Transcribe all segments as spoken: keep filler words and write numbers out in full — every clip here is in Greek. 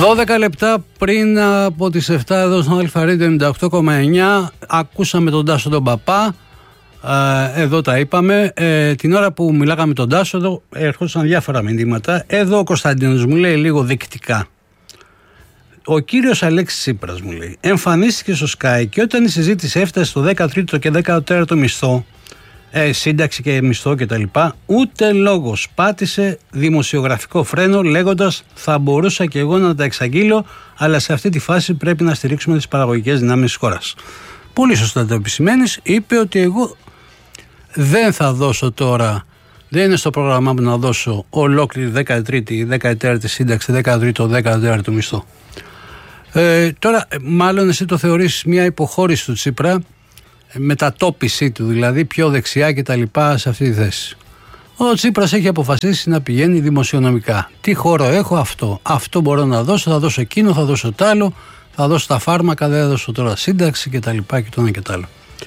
δώδεκα λεπτά πριν από τις επτά εδώ στον Αλφα Radio ενενήντα οκτώ κόμμα εννιά ακούσαμε τον Τάσο τον Παπά. Εδώ τα είπαμε. Ε, την ώρα που μιλάγαμε με τον Τάσο εδώ έρχονταν διάφορα μηνύματα. Εδώ ο Κωνσταντίνος μου λέει λίγο δεικτικά. Ο κύριος Αλέξης Τσίπρας μου λέει εμφανίστηκε στο Sky και όταν η συζήτηση έφτασε στο δέκατο και δέκατο μισθό, ε, σύνταξη και μισθό κτλ., ούτε λόγος πάτησε δημοσιογραφικό φρένο λέγοντας θα μπορούσα και εγώ να τα εξαγγείλω, αλλά σε αυτή τη φάση πρέπει να στηρίξουμε τις παραγωγικές δυνάμεις της χώρας. Πολύ σωστά το επισημαίνεις. Είπε ότι εγώ δεν θα δώσω τώρα, δεν είναι στο πρόγραμμά μου να δώσω ολόκληρη δέκατη τρίτη, δέκατη τέταρτη σύνταξη, δέκατο τρίτο, δέκατο τέταρτο μισθό. Ε, τώρα μάλλον εσύ το θεωρείς μια υποχώρηση του Τσίπρα, μετατόπιση του δηλαδή πιο δεξιά και τα λοιπά σε αυτή τη θέση. Ο Τσίπρας έχει αποφασίσει να πηγαίνει δημοσιονομικά. Τι χώρο έχω, αυτό, αυτό μπορώ να δώσω, θα δώσω εκείνο, θα δώσω τ' άλλο, θα δώσω τα φάρμακα, δεν θα δώσω τώρα σύνταξη και τα λοιπά και το ένα και το άλλο.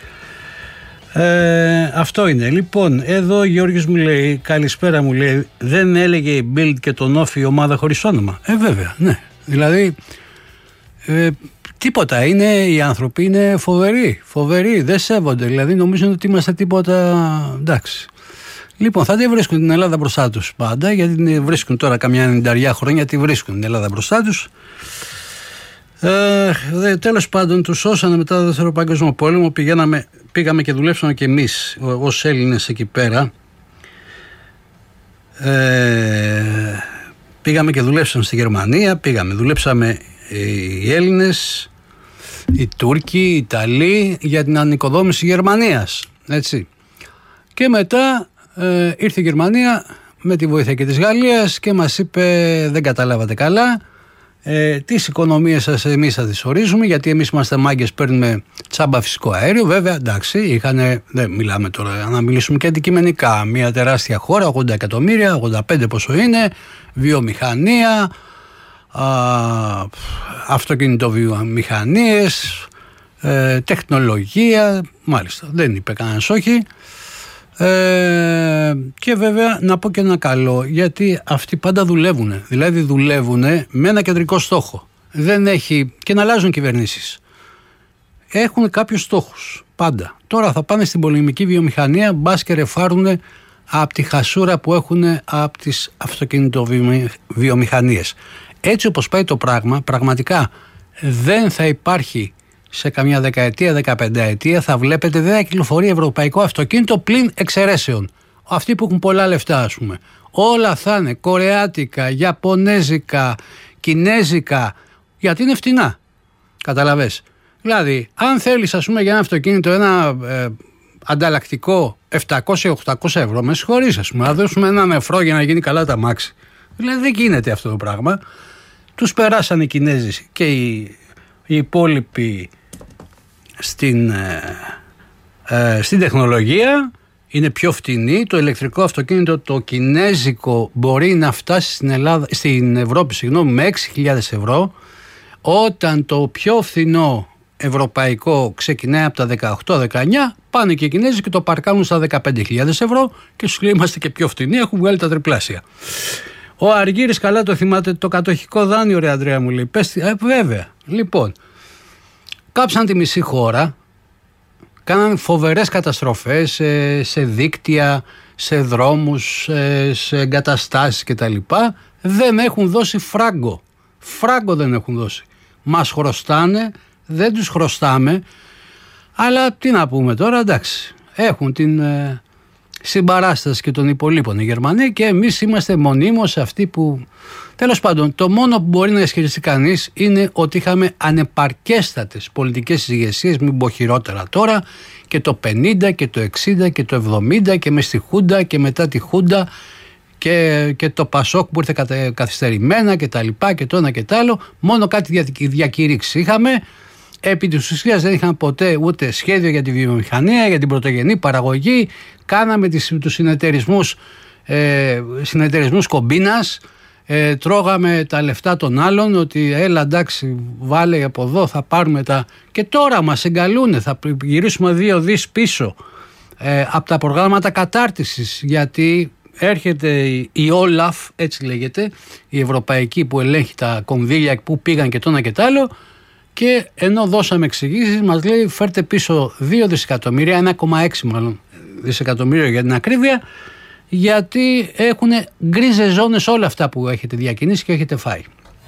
Ε, αυτό είναι. Λοιπόν, εδώ ο Γιώργης μου λέει, καλησπέρα μου λέει, δεν έλεγε η Bild και τον Όφη η ομάδα χωρίς όνομα. Ε βέβαια, ναι. Δηλαδή ε, τίποτα είναι, οι άνθρωποι είναι φοβεροί, φοβεροί, δεν σέβονται, δηλαδή νομίζουν ότι είμαστε τίποτα, εντάξει. Λοιπόν, θα τη βρίσκουν την Ελλάδα μπροστά τους πάντα, γιατί την βρίσκουν τώρα καμιά ενενήντα χρόνια, τη βρίσκουν την Ελλάδα μπροστά τους. Ε, τέλος πάντων, τους σώσανε μετά το Δεύτερο Παγκόσμιο Πόλεμο, πηγαίναμε, πήγαμε και δουλέψαμε και εμείς ως Έλληνες εκεί πέρα. Ε, πήγαμε και δουλέψαμε στη Γερμανία, πήγαμε, δουλέψαμε οι Έλληνες, οι Τούρκοι, οι Ιταλοί για την ανοικοδόμηση Γερμανίας, έτσι. Και μετά ε, ήρθε η Γερμανία με τη βοήθεια και της Γαλλίας και μας είπε δεν καταλάβατε καλά, ε, τις οικονομίες σας εμείς θα τις ορίζουμε, γιατί εμείς είμαστε μάγκες, παίρνουμε τσάμπα φυσικό αέριο. Βέβαια, εντάξει, είχανε, δεν μιλάμε τώρα να μιλήσουμε και αντικειμενικά, μια τεράστια χώρα, ογδόντα εκατομμύρια, ογδόντα πέντε πόσο είναι, βιομηχανία, α, αυτοκινητοβιομηχανίες, ε, τεχνολογία, μάλιστα, δεν είπε κανένας όχι. Ε, και βέβαια να πω και ένα καλό, γιατί αυτοί πάντα δουλεύουν, δηλαδή δουλεύουν με ένα κεντρικό στόχο. Δεν έχει, και να αλλάζουν κυβερνήσεις, έχουν κάποιους στόχους πάντα. Τώρα θα πάνε στην πολεμική βιομηχανία, μπας και ρεφάρουν από τη χασούρα που έχουν από τις αυτοκινητοβιομηχανίες. Έτσι όπως πάει το πράγμα, πραγματικά δεν θα υπάρχει σε καμιά δεκαετία, δεκαπενταετία, θα βλέπετε δεν θα κυκλοφορεί ευρωπαϊκό αυτοκίνητο πλην εξαιρέσεων. Αυτοί που έχουν πολλά λεφτά, ας πούμε. Όλα θα είναι κορεάτικα, ιαπωνέζικα, κινέζικα, γιατί είναι φτηνά. Καταλαβες. Δηλαδή, αν θέλεις, ας πούμε, για ένα αυτοκίνητο ένα ε, ανταλλακτικό επτακόσια οχτακόσια ευρώ, με συγχωρείς, ας πούμε, να δώσουμε ένα νεφρό για να γίνει καλά τα μάξι. Δηλαδή, δεν γίνεται αυτό το πράγμα. Τους περάσανε οι Κινέζοι και οι, οι υπόλοιποι στην, ε, ε, στην τεχνολογία. Είναι πιο φτηνή. Το ηλεκτρικό αυτοκίνητο το κινέζικο μπορεί να φτάσει στην, Ελλάδα, στην Ευρώπη συγγνώμη, με έξι χιλιάδες ευρώ, όταν το πιο φθηνό ευρωπαϊκό ξεκινάει από τα δεκαοκτώ δεκαεννιά, πάνε και οι Κινέζοι και το παρκάνουν στα δεκαπέντε χιλιάδες ευρώ και σου λέει είμαστε και πιο φθηνοί, έχουν βγάλει τα τριπλάσια. Ο Αργύρης, καλά το θυμάται, το κατοχικό δάνειο, ρε Ανδρέα μου λέει. Πες, ε, βέβαια. Λοιπόν, κάψαν τη μισή χώρα, κάναν φοβερές καταστροφές σε, σε δίκτυα, σε δρόμους, σε, σε εγκαταστάσεις κτλ. Δεν έχουν δώσει φράγκο. Φράγκο δεν έχουν δώσει. Μας χρωστάνε, δεν τους χρωστάμε, αλλά τι να πούμε τώρα, εντάξει. Έχουν την ε, συμπαράσταση και των υπολείπων οι Γερμανοί και εμείς είμαστε μονίμως αυτοί που... Τέλος πάντων, το μόνο που μπορεί να ισχυριστεί κανείς είναι ότι είχαμε ανεπαρκέστατες πολιτικές ηγεσίες, μην πω χειρότερα τώρα, και το πενήντα και το εξήντα και το εβδομήντα και μες στη Χούντα και μετά τη Χούντα και, και το Πασόκ που ήρθε καθυστερημένα και τα λοιπά και το ένα και το άλλο. Μόνο κάτι διακήρυξη είχαμε. Επί της ουσίας δεν είχαν ποτέ ούτε σχέδιο για τη βιομηχανία, για την πρωτογενή παραγωγή. Κάναμε τις, τους συνεταιρισμούς, ε, συνεταιρισμούς κομπίνας. Ε, τρώγαμε τα λεφτά των άλλων, ότι έλα εντάξει βάλε από εδώ θα πάρουμε τα... Και τώρα μας εγκαλούνε, θα γυρίσουμε δύο δις πίσω ε, από τα προγράμματα κατάρτισης, γιατί έρχεται η Όλαφ, έτσι λέγεται, η ευρωπαϊκή που ελέγχει τα κονδύλια που πήγαν και το ένα και το άλλο, και ενώ δώσαμε εξηγήσεις μας λέει φέρτε πίσω δύο δισεκατομμύρια, ένα κόμμα έξι μάλλον δισεκατομμύρια για την ακρίβεια, γιατί έχουν γκρίζες ζώνες όλα αυτά που έχετε διακινήσει και έχετε φάει.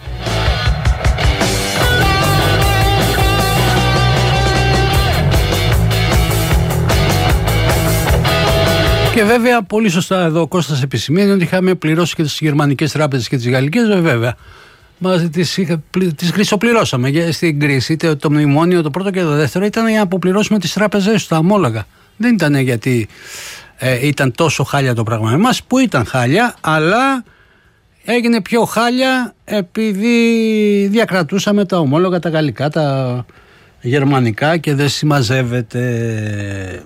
Και βέβαια, πολύ σωστά εδώ ο Κώστας επισημαίνει ότι είχαμε πληρώσει και τις γερμανικές τράπεζες και τις γαλλικές, βέβαια. Μας τις, τις χρυσοπληρώσαμε στην κρίση. Είτε το μνημόνιο το πρώτο και το δεύτερο ήταν για να αποπληρώσουμε τις τράπεζες, τα ομόλογα. Δεν ήταν γιατί ε, ήταν τόσο χάλια το πράγμα. Εμάς που ήταν χάλια, αλλά έγινε πιο χάλια επειδή διακρατούσαμε τα ομόλογα, τα γαλλικά, τα γερμανικά και δεν συμμαζεύεται.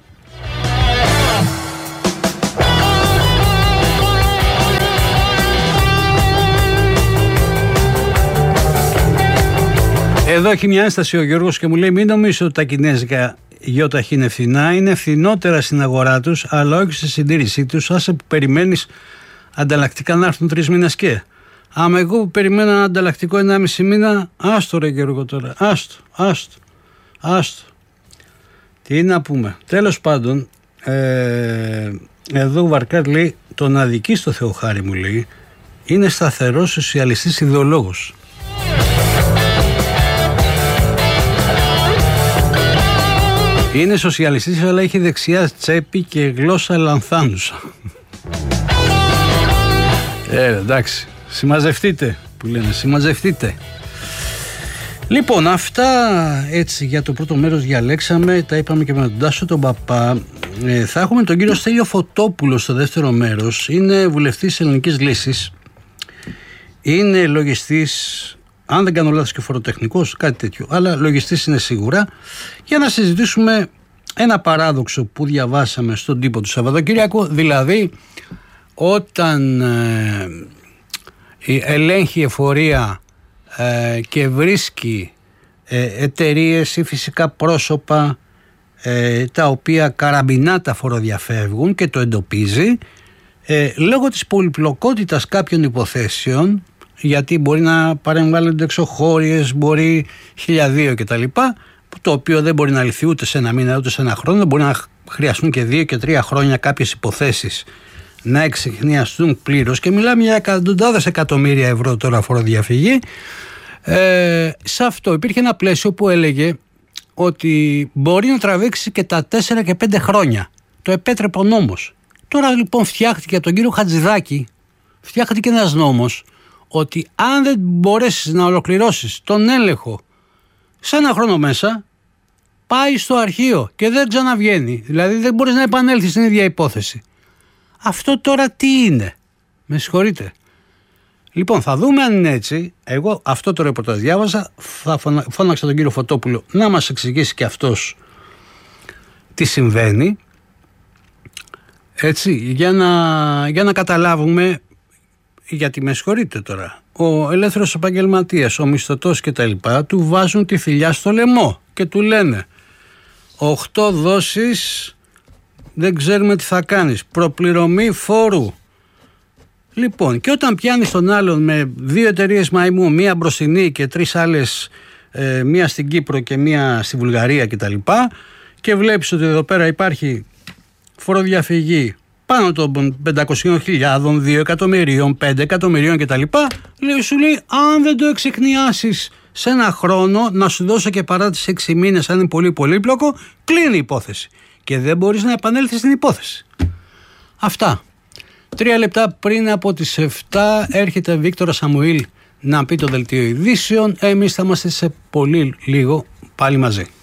Εδώ έχει μια ένσταση ο Γιώργος και μου λέει μην νομίζεις ότι τα κινέζικα γιοταχή είναι φθηνά, είναι φθηνότερα στην αγορά τους αλλά όχι στη συντήρησή τους, άσε που περιμένεις ανταλλακτικά να έρθουν τρεις μήνες και άμα εγώ που περιμένω ένα ανταλλακτικό ενάμιση μήνα, άστο ρε Γιώργο τώρα, άστο, άστο, άστο. Τι να πούμε, τέλος πάντων ε, εδώ ο Βαρκάρ λέει τον αδική στο Θεοχάρη μου λέει είναι σταθερός σοσιαλιστής ιδεολόγος. Είναι σοσιαλιστής αλλά έχει δεξιά τσέπη και γλώσσα λανθάνουσα. Ε, εντάξει, συμμαζευτείτε που λένε, συμμαζευτείτε. Λοιπόν, αυτά έτσι για το πρώτο μέρος διαλέξαμε, τα είπαμε και με τον Τάσο τον Παπά. Ε, θα έχουμε τον κύριο Στέλιο Φωτόπουλο στο δεύτερο μέρος, είναι βουλευτής Ελληνικής Λύσης, είναι λογιστής, αν δεν κάνω λάθος και φοροτεχνικός, κάτι τέτοιο, αλλά λογιστής είναι σίγουρα, για να συζητήσουμε ένα παράδοξο που διαβάσαμε στον τύπο του Σαββατοκύριακου, δηλαδή όταν ε, ελέγχει εφορία ε, και βρίσκει ε, εταιρείες ή φυσικά πρόσωπα ε, τα οποία καραμπινάτα φοροδιαφεύγουν και το εντοπίζει ε, λόγω της πολυπλοκότητας κάποιων υποθέσεων, γιατί μπορεί να παρεμβάλλονται εξωχώριες, μπορεί χίλια δύο κτλ. Το οποίο δεν μπορεί να λυθεί ούτε σε ένα μήνα ούτε σε ένα χρόνο. Μπορεί να χρειαστούν και δύο και τρία χρόνια κάποιες υποθέσεις να εξεχνιαστούν πλήρως. Και μιλάμε για εκατοντάδες εκατομμύρια ευρώ τώρα φοροδιαφυγή. Ε, σε αυτό υπήρχε ένα πλαίσιο που έλεγε ότι μπορεί να τραβήξει και τα τέσσερα και πέντε χρόνια. Το επέτρεπε ο νόμος. Τώρα λοιπόν φτιάχτηκε από τον κύριο Χατζηδάκη, φτιάχτηκε ένας νόμος ότι αν δεν μπορέσεις να ολοκληρώσεις τον έλεγχο σε ένα χρόνο μέσα, πάει στο αρχείο και δεν ξαναβγαίνει. Δηλαδή δεν μπορείς να επανέλθεις στην ίδια υπόθεση. Αυτό τώρα τι είναι? Με συγχωρείτε. Λοιπόν, θα δούμε αν είναι έτσι. Εγώ αυτό το ρεπορτάζ διάβαζα. Θα φώναξα τον κύριο Φωτόπουλο να μας εξηγήσει και αυτός τι συμβαίνει. Έτσι, για να, για να καταλάβουμε, γιατί με συγχωρείτε τώρα, ο ελεύθερος επαγγελματίας, ο μισθωτός και τα λοιπά, του βάζουν τη θηλιά στο λαιμό και του λένε οχτώ δόσεις, δεν ξέρουμε τι θα κάνεις, προπληρωμή φόρου. Λοιπόν, και όταν πιάνεις τον άλλον με δύο εταιρείες μαϊμού, μία μπροστινή και τρεις άλλες, ε, μία στην Κύπρο και μία στη Βουλγαρία και τα λοιπά, και βλέπεις ότι εδώ πέρα υπάρχει φοροδιαφυγή πάνω των πεντακόσιες χιλιάδες, δύο εκατομμυρίων, πέντε εκατομμυρίων κτλ. Σου λέει, αν δεν το εξεχνιάσεις σε ένα χρόνο, να σου δώσω και παράτηση έξι μήνες, αν είναι πολύ πολύπλοκο, κλείνει η υπόθεση. Και δεν μπορείς να επανέλθεις στην υπόθεση. Αυτά. Τρία λεπτά πριν από τις επτά έρχεται Βίκτορα Σαμουήλ να πει το δελτίο ειδήσεων. Εμείς θα είμαστε σε πολύ λίγο πάλι μαζί.